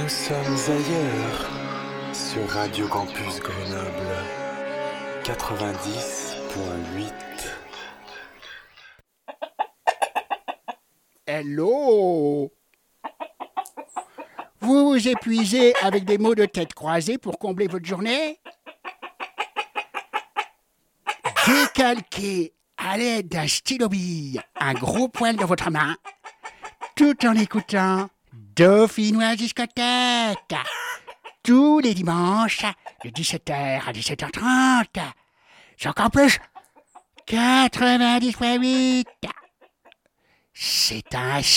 Nous sommes ailleurs, sur Radio Campus Grenoble 90.8. Hello! Vous vous épuisez avec des mots de tête croisés pour combler votre journée? Décalquez à l'aide d'un stylo-bille un gros poil dans votre main, tout en écoutant Dauphinois Discothèque, tous les dimanches de 17h à 17h30. Sur Campus 90.8. C'est un